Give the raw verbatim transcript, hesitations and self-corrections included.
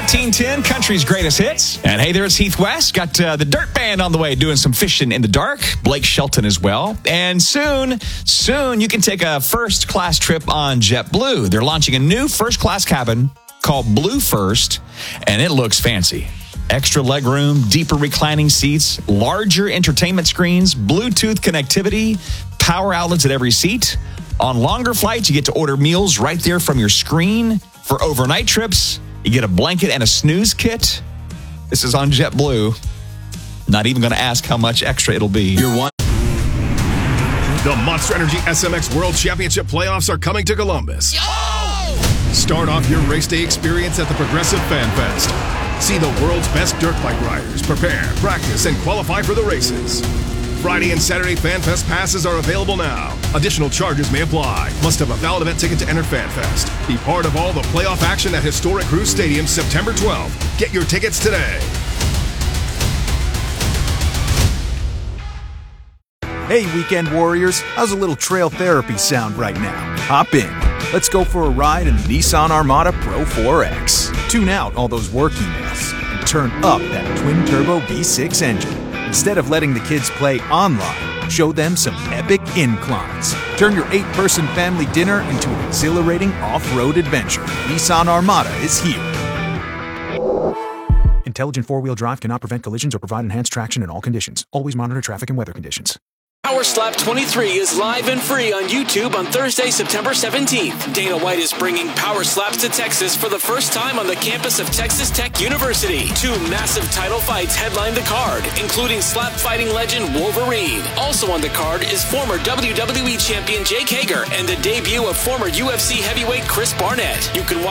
fourteen ten, country's greatest hits. And hey, there's Heath West. Got uh, the Dirt Band on the way doing some fishing in the dark. Blake Shelton as well. And soon, soon you can take a first-class trip on JetBlue. They're launching a new first-class cabin called Blue First, and it looks fancy. Extra legroom, deeper reclining seats, larger entertainment screens, Bluetooth connectivity, power outlets at every seat. On longer flights, you get to order meals right there from your screen. For overnight trips, you get a blanket and a snooze kit. This is on JetBlue. Not even going to ask how much extra it'll be. You're one. The Monster Energy S M X World Championship playoffs are coming to Columbus. Oh! Start off your race day experience at the Progressive Fan Fest. See the world's best dirt bike riders prepare, practice, and qualify for the races. Friday and Saturday Fan Fest passes are available now. Additional charges may apply. Must have a valid event ticket to enter Fan Fest. Be part of all the playoff action at Historic Cruise Stadium September twelfth. Get your tickets today. Hey, weekend warriors, how's a little trail therapy sound right now? Hop in. Let's go for a ride in the Nissan Armada Pro four X. Tune out all those work emails and turn up that twin-turbo V six engine. Instead of letting the kids play online, show them some epic inclines. Turn your eight-person family dinner into an exhilarating off-road adventure. Nissan Armada is here. Intelligent four-wheel drive cannot prevent collisions or provide enhanced traction in all conditions. Always monitor traffic and weather conditions. Power Slap twenty-three is live and free on YouTube on Thursday, September seventeenth. Dana White is bringing Power Slaps to Texas for the first time on the campus of Texas Tech University. Two massive title fights headline the card, including slap fighting legend Wolverine. Also on the card is former W W E champion Jake Hager and the debut of former U F C heavyweight Chris Barnett. You can watch